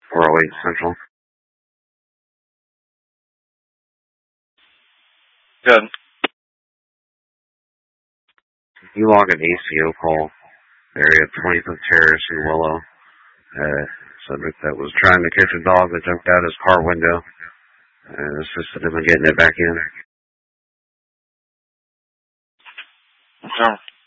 408 Central. Good. You log an ACO call, area 25th Terrace in Willow. Subject that was trying to catch a dog that jumped out his car window and assisted him in getting it back in. Okay.